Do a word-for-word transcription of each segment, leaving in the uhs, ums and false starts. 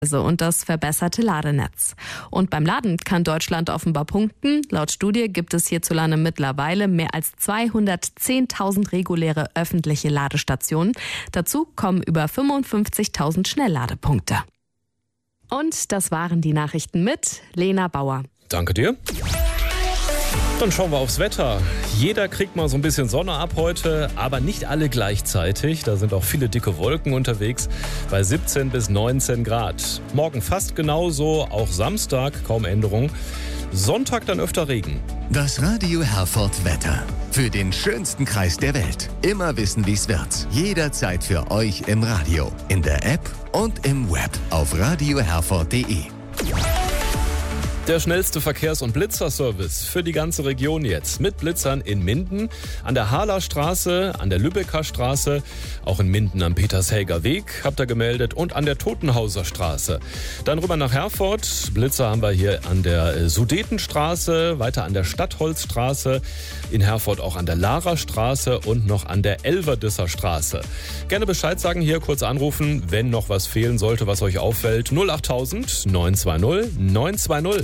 und das verbesserte Ladenetz. Und beim Laden kann Deutschland offenbar punkten. Laut Studie gibt es hierzulande mittlerweile mehr als zweihundertzehntausend reguläre öffentliche Ladestationen. Dazu kommen über fünfundfünfzigtausend Schnellladepunkte. Und das waren die Nachrichten mit Lena Bauer. Danke dir. Dann schauen wir aufs Wetter. Jeder kriegt mal so ein bisschen Sonne ab heute, aber nicht alle gleichzeitig. Da sind auch viele dicke Wolken unterwegs bei siebzehn bis neunzehn Grad. Morgen fast genauso, auch Samstag, kaum Änderung. Sonntag dann öfter Regen. Das Radio Herford Wetter. Für den schönsten Kreis der Welt. Immer wissen, wie's wird. Jederzeit für euch im Radio, in der App und im Web auf radio herford punkt de. Der schnellste Verkehrs- und Blitzerservice für die ganze Region jetzt. Mit Blitzern in Minden, an der Haaler Straße, an der Lübecker Straße, auch in Minden am Petershelger Weg, habt ihr gemeldet, und an der Totenhauser Straße. Dann rüber nach Herford. Blitzer haben wir hier an der Sudetenstraße, weiter an der Stadtholzstraße, in Herford auch an der Lara Straße und noch an der Elverdisser Straße. Gerne Bescheid sagen, hier kurz anrufen, wenn noch was fehlen sollte, was euch auffällt. null achttausend neun zwei null neun zwei null.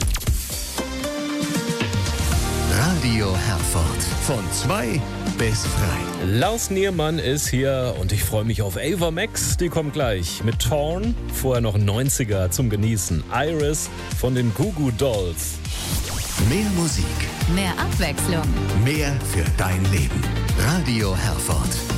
Radio Herford. Von zwei bis frei. Lars Niermann ist hier und ich freue mich auf Ava Max. Die kommt gleich mit Torn. Vorher noch neunziger zum Genießen. Iris von den Goo Goo Dolls. Mehr Musik. Mehr Abwechslung. Mehr für dein Leben. Radio Herford.